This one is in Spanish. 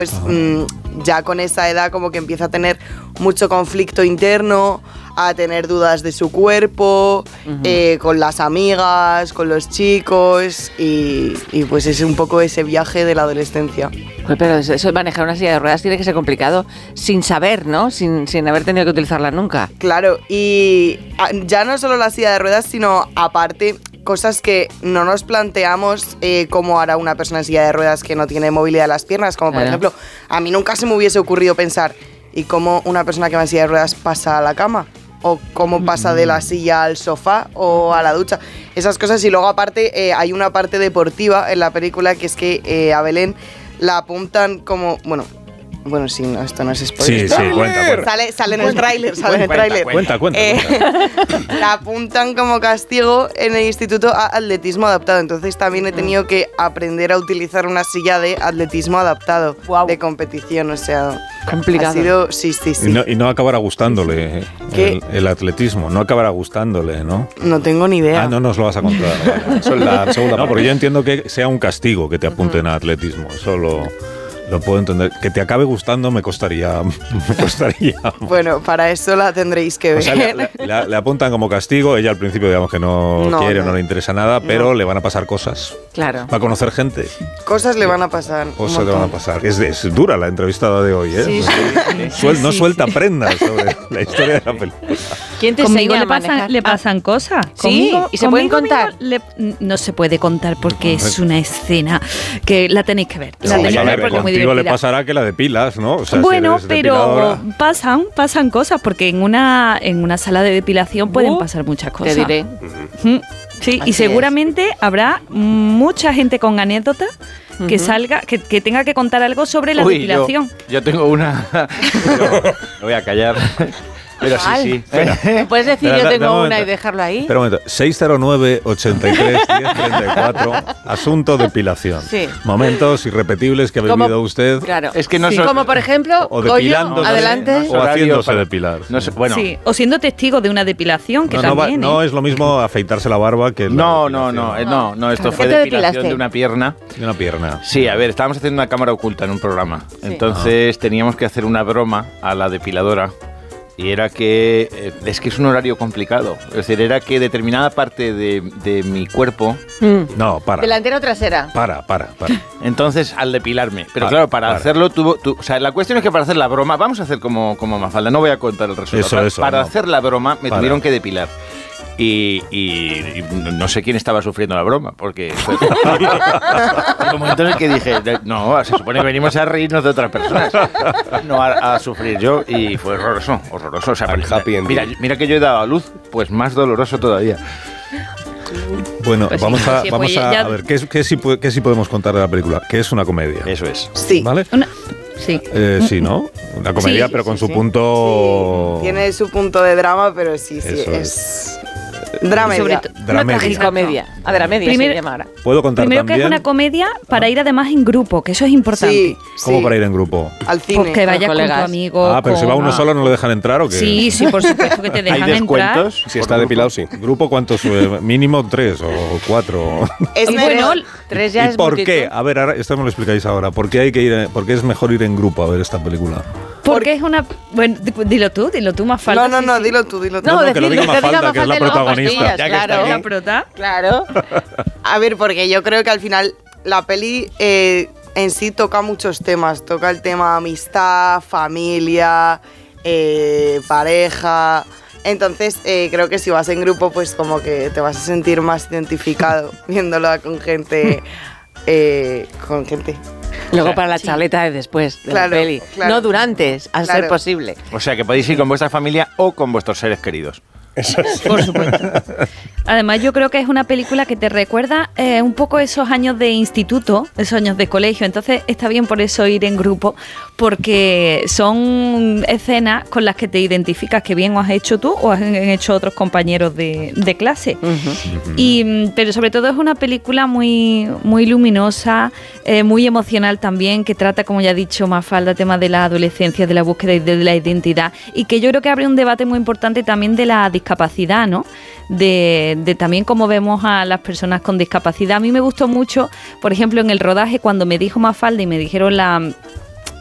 pues ya con esa edad como que empieza a tener mucho conflicto interno, a tener dudas de su cuerpo, con las amigas, con los chicos y pues es un poco ese viaje de la adolescencia. Pero eso de manejar una silla de ruedas tiene que ser complicado sin saber, ¿no? Sin haber tenido que utilizarla nunca. Claro, y ya no solo la silla de ruedas, sino aparte cosas que no nos planteamos cómo hará una persona en silla de ruedas que no tiene movilidad de las piernas, como por ejemplo, a mí nunca se me hubiese ocurrido pensar ¿y cómo una persona que va en silla de ruedas pasa a la cama? O cómo pasa de la silla al sofá o a la ducha. Esas cosas. Y luego aparte hay una parte deportiva en la película que es que a Belén la apuntan como... Bueno, sí, no, esto no es spoiler. Sí, cuenta. Sale en el tráiler, Cuenta. La apuntan como castigo en el instituto a atletismo adaptado. Entonces también he tenido que aprender a utilizar una silla de atletismo adaptado, de competición, o sea... Complicado. Ha sido... Sí. Y no acabará gustándole el atletismo, no acabará gustándole, ¿no? No tengo ni idea. No nos lo vas a contar. Vale. Eso es la segunda parte. Porque yo entiendo que sea un castigo que te apunten a atletismo, eso lo puedo entender. Que te acabe gustando me costaría. Bueno, para eso la tendréis que ver. O sea, le apuntan como castigo. Ella al principio digamos que no quiere, no le interesa nada, pero le van a pasar cosas. Claro. Va a conocer gente. Cosas le van a pasar. Cosas le van a pasar. Es dura la entrevistada de hoy, ¿eh? Sí. No suelta prendas sobre la historia de la película. ¿Quién te Conmigo enseña le pasan cosas. Sí, ¿y se pueden contar? No se puede contar porque es una escena que la tenéis que ver. La tenéis que ver porque es muy divertida. Le pasará que la depilas, ¿no? O sea, bueno, pero pasan cosas porque en una sala de depilación pueden pasar muchas cosas. Te diré. Sí, así y seguramente habrá mucha gente con anécdotas que salga, que tenga que contar algo sobre la depilación. Yo tengo una... Me voy a callar. Pero sí. ¿Puedes decir yo tengo una y dejarlo ahí? Espera un momento. 609-83-1034. Asunto depilación. Sí. Momentos irrepetibles que ha vivido usted. Claro. Es que no son... Como por ejemplo, o depilándose, adelante. o haciéndose depilar. Bueno. Sí, o siendo testigo de una depilación, que también... No es lo mismo afeitarse la barba que No, esto fue depilación de una pierna. De una pierna. Sí, a ver, estábamos haciendo una cámara oculta en un programa. Sí. Entonces teníamos que hacer una broma a la depiladora. Y era que, es que es un horario complicado. Es decir, era que determinada parte de mi cuerpo... No, para. ¿Delantera o trasera? Para. Entonces, al depilarme. Pero claro, para hacerlo o sea, la cuestión es que para hacer la broma, vamos a hacer como Mafalda, no voy a contar el resultado. Para hacer la broma me tuvieron que depilar. Y no sé quién estaba sufriendo la broma, porque fue un momento en el que dije, no, se supone que venimos a reírnos de otras personas, no a sufrir yo, y fue horroroso. O sea, mira que yo he dado a luz, pues más doloroso todavía. Bueno, pues vamos a ver, ¿qué sí podemos contar de la película? Que es una comedia. Eso es. Sí. ¿Vale? Sí. Sí, ¿no? Una comedia, pero con su punto... Sí, tiene su punto de drama, pero sí, es... Dramedia. Tragicomedia. A dramedia se llama ahora. ¿Puedo contar primero también? Que es una comedia para ir además en grupo, que eso es importante. Sí. ¿Cómo para ir en grupo? Al cine. Pues que vayas con tu amigo. Pero si va uno solo, ¿no le dejan entrar o qué? Sí, por supuesto que te dejan ¿Hay descuentos? entrar. Si está depilado, sí. ¿Grupo cuántos? Mínimo 3 o 4. Es bueno, 3 ya ¿Y es por multitud. qué? A ver, ahora esto me lo explicáis ahora. ¿Por qué es mejor ir en grupo a ver esta película? Porque es una... Bueno, dilo tú, más falta. No, dilo tú. No, que lo diga Mafalda, que es la protagonista. Ya que está la prota. Claro. A ver, porque yo creo que al final la peli en sí toca muchos temas. Toca el tema amistad, familia, pareja. Entonces creo que si vas en grupo, pues como que te vas a sentir más identificado viéndolo con gente. Luego para la charleta de después de la peli. Claro. No durante, a ser posible. O sea, que podéis ir con vuestra familia o con vuestros seres queridos. Eso sí. Por supuesto. Además, yo creo que es una película que te recuerda un poco esos años de instituto, esos años de colegio. Entonces, está bien por eso ir en grupo, porque son escenas con las que te identificas, que bien o has hecho tú o han hecho otros compañeros de clase. Pero sobre todo es una película muy, muy luminosa, muy emocional también, que trata, como ya ha dicho Mafalda, tema de la adolescencia, de la búsqueda de la identidad, y que yo creo que abre un debate muy importante también de la discapacidad, ¿no? De también cómo vemos a las personas con discapacidad. A mí me gustó mucho, por ejemplo, en el rodaje, cuando me dijo Mafalda y me dijeron